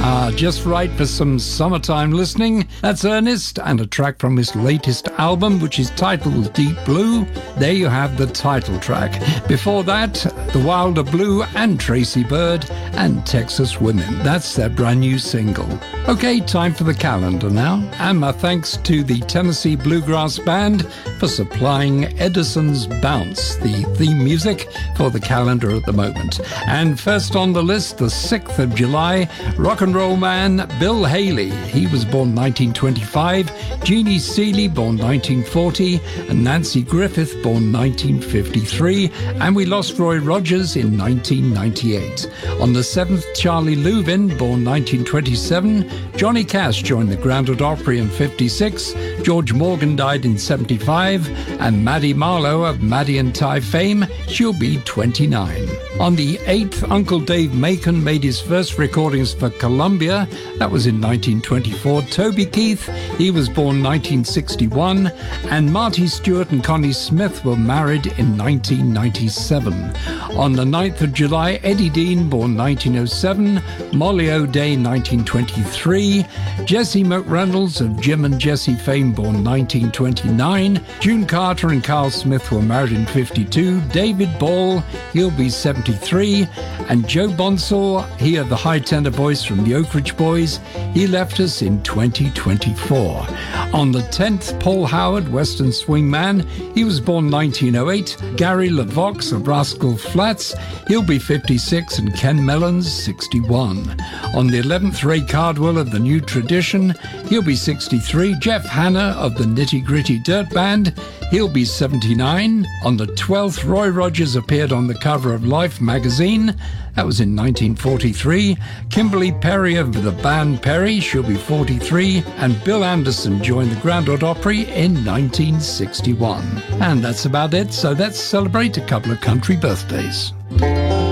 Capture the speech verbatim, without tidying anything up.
Ah, just right for some summertime listening. That's Ernest and a track from his latest album, which is titled Deep Blue. There you have the title track. Before that, The Wilder Blue and Tracy Bird and Texas Women. That's their brand new single. Okay, time for the calendar now. And my thanks to the Tennessee Bluegrass Band for supplying Edison's Bounce, the theme music for the calendar at the moment. And first on the list, the sixth of July, rock and roll man Bill Haley. He was born nineteen twenty-five, Jeannie Seely, born nineteen forty, and Nancy Griffith, born nineteen fifty-three, and we lost Roy Rogers in nineteen ninety-eight. On the seventh, Charlie Louvin, born nineteen twenty-seven, Johnny Cash joined the Grand Ole Opry in fifty-six, George Morgan died in seventy-five, and Maddie Marlowe of Maddie and Ty fame, she'll be twenty-nine. On the eighth, Uncle Dave Macon made his first recordings for Columbia. That was in nineteen twenty-four. Toby Keith, he was born nineteen sixty-one, and Marty Stewart and Connie Smith were married in nineteen ninety-seven. On the ninth of July, Eddie Dean, born nineteen oh seven, Molly O'Day, nineteen twenty-three, Jesse McReynolds of Jim and Jesse fame, born nineteen twenty-nine, June Carter and Carl Smith were married in fifty-two, David Ball, he'll be seventy-three, and Joe Bonsall, he of the high tenor voice from the Oak Ridge Boys, he left us in twenty twenty-four. On the tenth, Paul Howard, Western swing man, he was born nineteen oh eight, Gary LaVox of Rascal Flatts, he'll be fifty-six, and Ken Mellons, sixty-one. On the eleventh, Ray Cardwell of the New Tradition, he'll be sixty-three, Jeff Hanna of the Nitty Gritty Dirt Band, he'll be seventy-nine. On the twelfth, Roy Rogers appeared on the cover of Life magazine. That was in nineteen forty-three. Kimberly Perry of the band Perry, she'll be forty-three. And Bill Anderson joined the Grand Ole Opry in nineteen sixty-one. And that's about it, so let's celebrate a couple of country birthdays.